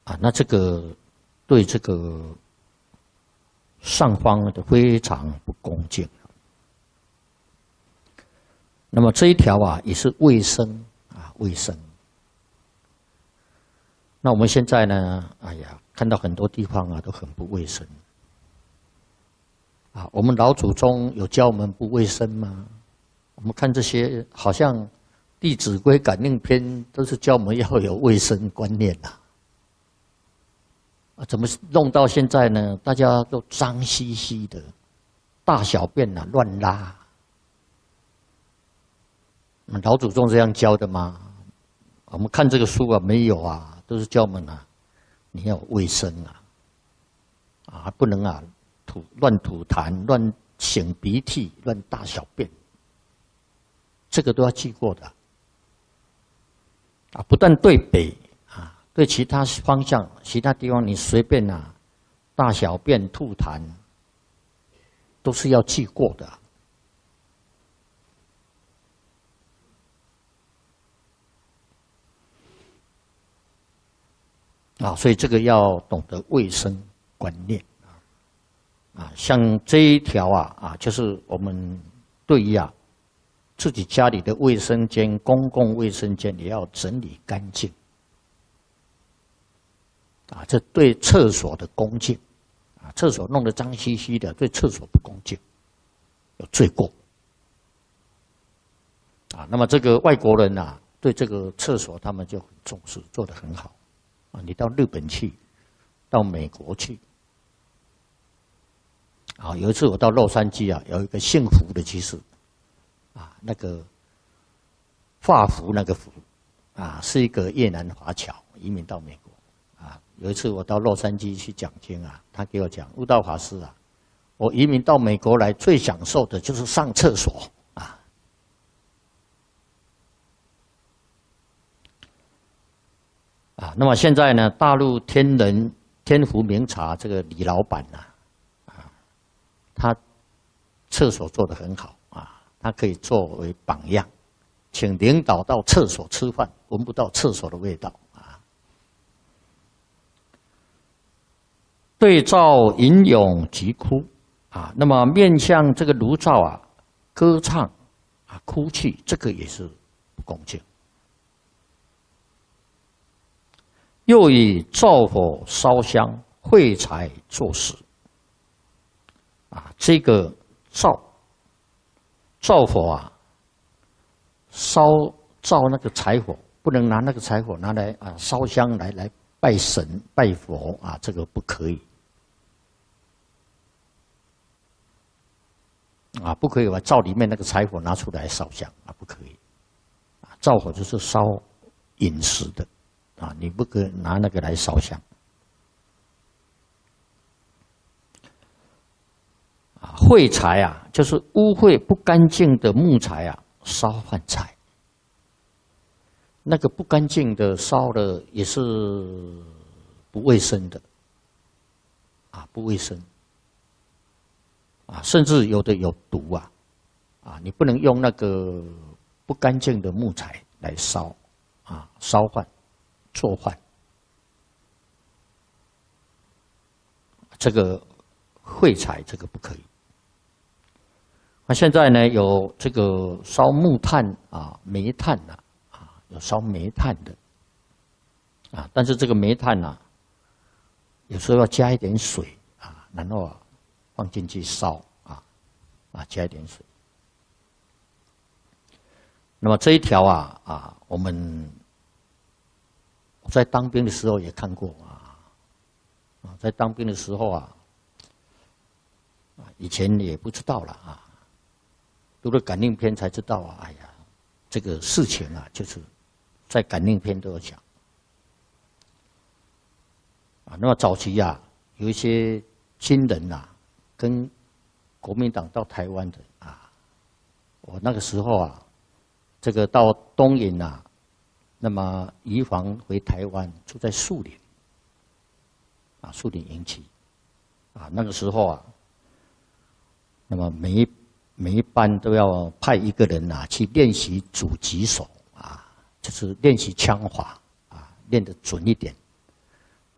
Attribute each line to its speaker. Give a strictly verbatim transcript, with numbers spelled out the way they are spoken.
Speaker 1: 啊，那这个对这个上方的非常不恭敬。那么这一条啊，也是卫生啊，卫生。那我们现在呢，哎呀，看到很多地方啊都很不卫生。啊，我们老祖宗有教我们不卫生吗？我们看这些，好像《弟子规》《感应篇》都是教我们要有卫生观念呐。啊，怎么弄到现在呢？大家都脏兮兮的，大小便啊乱拉。老祖宗这样教的吗？我们看这个书啊，没有啊，都是教我们啊，你要有卫生啊，啊，不能啊吐乱吐痰、乱擤鼻涕、乱大小便，这个都要记过的。啊，不但对北啊，对其他方向、其他地方，你随便啊，大小便、吐痰，都是要记过的。啊，所以这个要懂得卫生观念啊，啊，像这一条啊啊，就是我们对于啊自己家里的卫生间、公共卫生间也要整理干净啊，这对厕所的恭敬啊，厕所弄得脏兮兮的，对厕所不恭敬，有罪过啊。那么这个外国人啊，对这个厕所他们就很重视，做得很好。啊，你到日本去，到美国去，啊，有一次我到洛杉矶啊，有一个姓胡的居士，啊，那个华福那个福，啊，是一个越南华侨移民到美国，啊，有一次我到洛杉矶去讲经啊，他给我讲，悟道法师啊，我移民到美国来最享受的就是上厕所。啊，那么现在呢，大陆天人天福茗茶这个李老板呐、啊，啊，他厕所做得很好啊，他可以作为榜样，请领导到厕所吃饭，闻不到厕所的味道啊。对照吟咏疾哭啊，那么面向这个炉灶啊，歌唱啊，哭泣，这个也是不恭敬。又以灶火烧香、绘柴作食。啊，这个灶，灶火啊，烧灶那个柴火，不能拿那个柴火拿来啊烧香来来拜神拜佛啊，这个不可以。啊，不可以把灶里面那个柴火拿出来烧香啊，不可以。啊，灶火就是烧饮食的。啊，你不可以拿那个来烧香。啊，秽柴啊，就是污秽不干净的木材啊，烧饭菜。那个不干净的烧的也是不卫生的，啊，不卫生。啊，甚至有的有毒啊，啊，你不能用那个不干净的木材来烧，啊，烧饭。做饭，这个废柴这个不可以。那现在呢，有这个烧木炭啊、煤炭呐，啊，有烧煤炭的，啊，但是这个煤炭呐，有时候要加一点水啊，然后啊放进去烧啊，啊，加一点水。那么这一条啊啊，我们。在当兵的时候也看过啊，啊，在当兵的时候啊，啊，以前也不知道了啊，读了感应篇才知道啊，哎呀，这个事情啊，就是在感应篇都有讲啊。那么早期啊，有一些军人呐、啊，跟国民党到台湾的啊，我那个时候啊，这个到东引啊。那么移防回台湾，住在树林，啊，树林营区，啊，那个时候啊，那么每一每一班都要派一个人啊去练习狙击手啊，就是练习枪法啊，练得准一点